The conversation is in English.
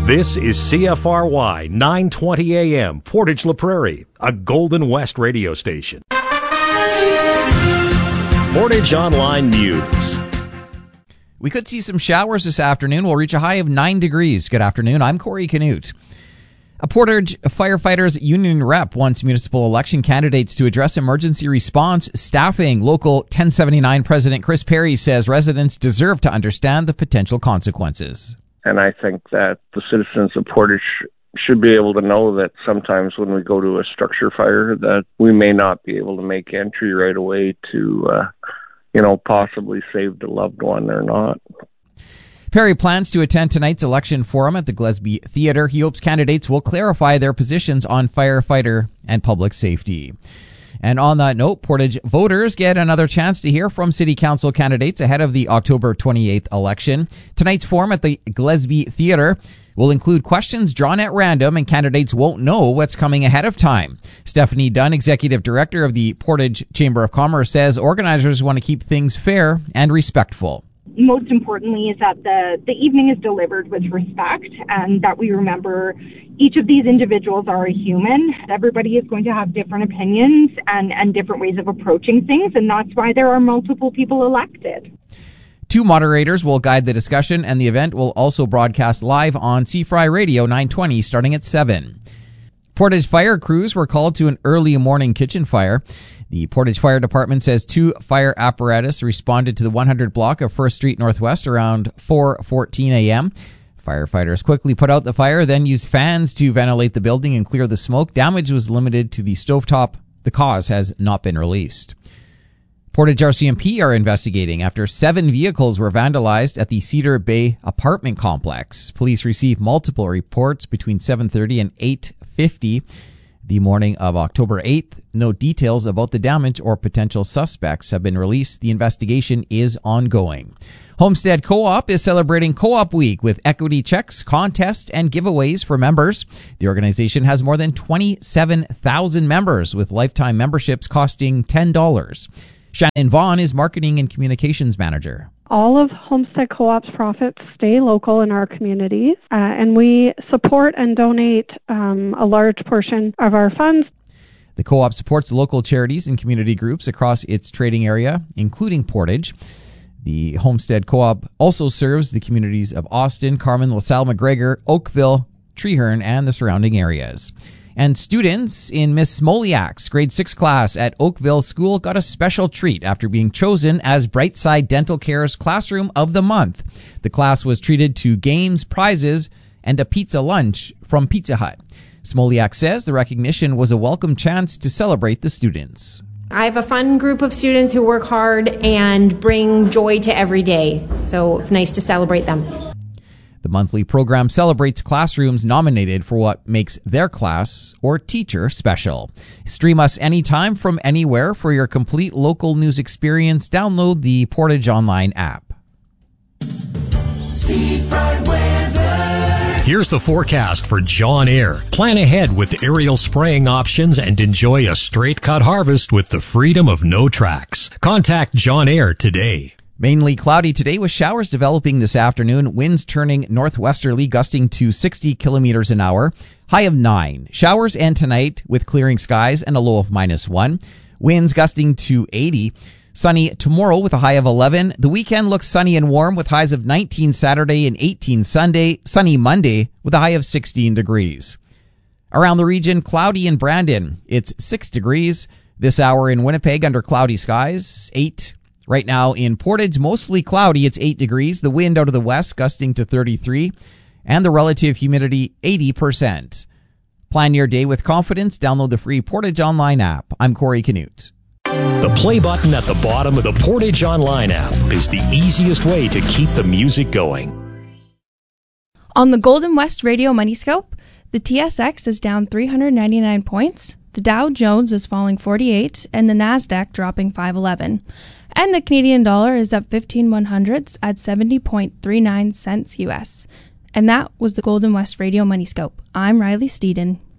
This is CFRY 920 AM, Portage La Prairie, a Golden West radio station. Portage Online News. We could see some showers this afternoon. We'll reach a high of 9 degrees. Good afternoon. I'm Corey Canute. A Portage Firefighters Union rep wants municipal election candidates to address emergency response staffing. Local 1079 President Chris Perry says residents deserve to understand the potential consequences. And I think that the citizens of Portage should be able to know that sometimes when we go to a structure fire that we may not be able to make entry right away to, possibly save the loved one or not. Perry plans to attend tonight's election forum at the Gillespie Theatre. He hopes candidates will clarify their positions on firefighter and public safety. And on that note, Portage voters get another chance to hear from city council candidates ahead of the October 28th election. Tonight's forum at the Gillespie Theatre will include questions drawn at random, and candidates won't know what's coming ahead of time. Stephanie Dunn, Executive Director of the Portage Chamber of Commerce, says organizers want to keep things fair and respectful. Most importantly is that the evening is delivered with respect, and that we remember each of these individuals are a human. Everybody is going to have different opinions and different ways of approaching things, and that's why there are multiple people elected. 2 moderators will guide the discussion, and the event will also broadcast live on CFRY Radio 920 starting at 7. Portage fire crews were called to an early morning kitchen fire. The Portage Fire Department says 2 fire apparatus responded to the 100 block of 1st Street Northwest around 4:14 a.m. Firefighters quickly put out the fire, then used fans to ventilate the building and clear the smoke. Damage was limited to the stovetop. The cause has not been released. Portage RCMP are investigating after 7 vehicles were vandalized at the Cedar Bay apartment complex. Police received multiple reports between 7:30 and 8:50 the morning of October 8th. No details about the damage or potential suspects have been released. The investigation is ongoing. Homestead Co-op is celebrating Co-op Week with equity checks, contests, and giveaways for members. The organization has more than 27,000 members, with lifetime memberships costing $10. Shannon Vaughn is Marketing and Communications Manager. All of Homestead Co-op's profits stay local in our communities, and we support and donate a large portion of our funds. The co-op supports local charities and community groups across its trading area, including Portage. The Homestead Co-op also serves the communities of Austin, Carman, LaSalle, McGregor, Oakville, Treeherne, and the surrounding areas. And students in Miss Smoliak's grade 6 class at Oakville School got a special treat after being chosen as Brightside Dental Care's Classroom of the Month. The class was treated to games, prizes, and a pizza lunch from Pizza Hut. Smoliak says the recognition was a welcome chance to celebrate the students. I have a fun group of students who work hard and bring joy to every day, so it's nice to celebrate them. The monthly program celebrates classrooms nominated for what makes their class or teacher special. Stream us anytime from anywhere for your complete local news experience. Download the Portage Online app. Here's the forecast for John Eyre. Plan ahead with aerial spraying options and enjoy a straight cut harvest with the freedom of no tracks. Contact John Eyre today. Mainly cloudy today with showers developing this afternoon. Winds turning northwesterly, gusting to 60 kilometers an hour. High of 9. Showers end tonight with clearing skies and a low of -1. Winds gusting to 80. Sunny tomorrow with a high of 11. The weekend looks sunny and warm with highs of 19 Saturday and 18 Sunday. Sunny Monday with a high of 16 degrees. Around the region, cloudy in Brandon. It's 6 degrees. This hour in Winnipeg under cloudy skies, 8. Right now in Portage, mostly cloudy. It's 8 degrees. The wind out of the west gusting to 33. And the relative humidity 80%. Plan your day with confidence. Download the free Portage Online app. I'm Corey Canute. The play button at the bottom of the Portage Online app is the easiest way to keep the music going. On the Golden West Radio Money Scope, the TSX is down 399 points, the Dow Jones is falling 48, and the Nasdaq dropping 511. And the Canadian dollar is up 15/100ths at 70.39 cents US. And that was the Golden West Radio Money Scope. I'm Riley Steeden.